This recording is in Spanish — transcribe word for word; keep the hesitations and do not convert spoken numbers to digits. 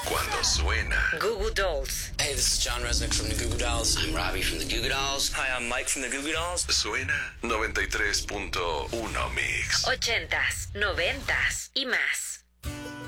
Cuando suena. Goo Goo Dolls. Hey, this is John Resnick from the Goo Goo Dolls. I'm Robbie from the Goo Goo Dolls. Hi, I'm Mike from the Goo Goo Dolls. Suena noventa y tres punto uno Mix. Ochentas, noventas y más.